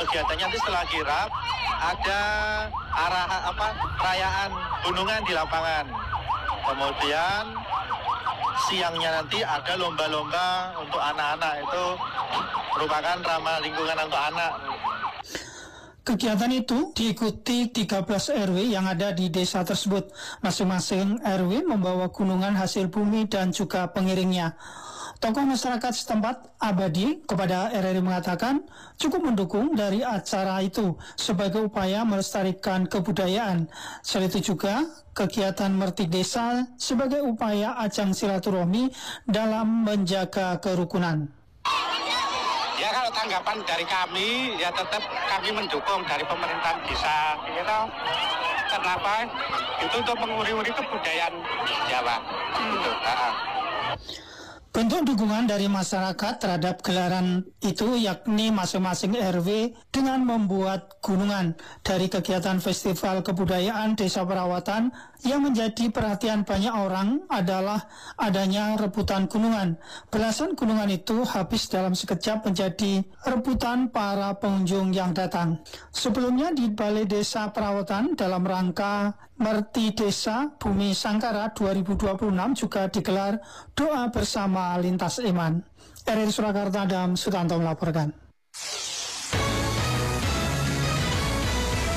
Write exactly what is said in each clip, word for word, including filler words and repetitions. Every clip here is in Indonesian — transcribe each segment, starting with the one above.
Kegiatannya nanti setelah kirap ada arah apa perayaan gunungan di lapangan. Kemudian siangnya nanti ada lomba-lomba untuk anak-anak, itu merupakan ramah lingkungan untuk anak. Kegiatan itu diikuti tiga belas R W yang ada di desa tersebut. Masing-masing R W membawa gunungan hasil bumi dan juga pengiringnya. Tokoh masyarakat setempat, Abadi, kepada R R I mengatakan cukup mendukung dari acara itu sebagai upaya melestarikan kebudayaan. Selain itu juga kegiatan Mertik Desa sebagai upaya ajang silaturahmi dalam menjaga kerukunan. Ya, kalau tanggapan dari kami, ya tetap kami mendukung dari pemerintahan desa. Gitu. Kenapa? Itu untuk menguri-uri kebudayaan Jawa. Gitu. Nah. Bentuk dukungan dari masyarakat terhadap gelaran itu yakni masing-masing R W dengan membuat gunungan. Dari kegiatan Festival Kebudayaan Desa Perawatan yang menjadi perhatian banyak orang adalah adanya rebutan gunungan. Belasan gunungan itu habis dalam sekejap menjadi rebutan para pengunjung yang datang. Sebelumnya di Balai Desa Perawatan dalam rangka Merti Desa Bumi Sangkara dua ribu dua puluh enam juga digelar doa bersama lintas iman. R R I Surakarta, Adam Sutanto melaporkan.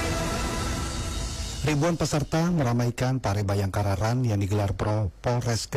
Ribuan peserta meramaikan Pare Bayangkara Run yang digelar Pro Polres